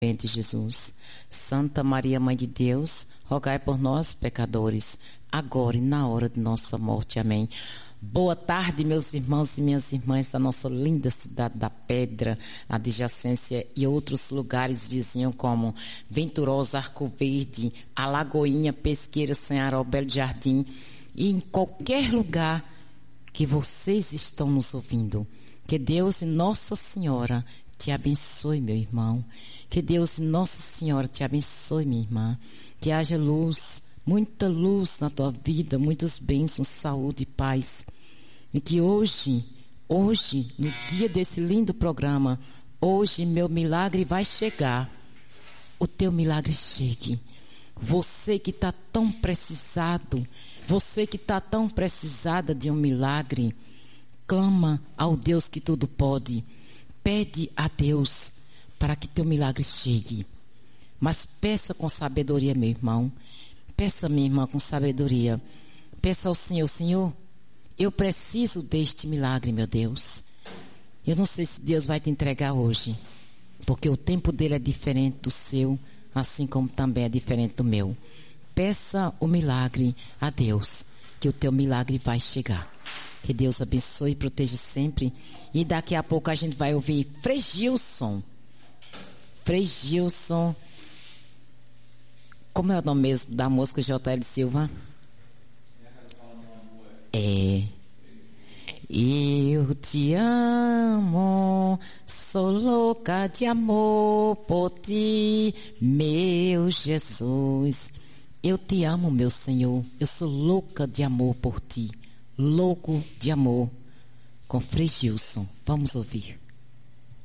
de Jesus. Santa Maria, Mãe de Deus, rogai por nós, pecadores, agora e na hora de nossa morte. Amém. Boa tarde, meus irmãos e minhas irmãs da nossa linda cidade da Pedra, adjacência e outros lugares vizinhos como Venturosa, Arco Verde, Alagoinha, Pesqueira, Senharó, Belo Jardim e em qualquer lugar que vocês estão nos ouvindo. Que Deus e Nossa Senhora te abençoe, meu irmão. Que Deus e Nossa Senhora te abençoe, minha irmã. Que haja luz, muita luz na tua vida, muitos bênçãos, saúde e paz. E que hoje, no dia desse lindo programa, hoje meu milagre vai chegar. O teu milagre chegue. Você que está tão precisado, você que está tão precisada de um milagre, clama ao Deus que tudo pode. Pede a Deus para que teu milagre chegue. Mas peça com sabedoria, meu irmão. Peça, minha irmã, com sabedoria. Peça ao Senhor: Senhor, eu preciso deste milagre, meu Deus. Eu não sei se Deus vai te entregar hoje, porque o tempo dele é diferente do seu, assim como também é diferente do meu. Peça o milagre a Deus, que o teu milagre vai chegar. Que Deus abençoe e proteja sempre. E daqui a pouco a gente vai ouvir Frei Gilson. Frei Gilson. Como é o nome mesmo da música, J.L. Silva? É. Eu te amo, sou louca de amor por ti, meu Jesus. Eu te amo, meu Senhor, eu sou louca de amor por ti, louco de amor, com Frei Gilson. Vamos ouvir.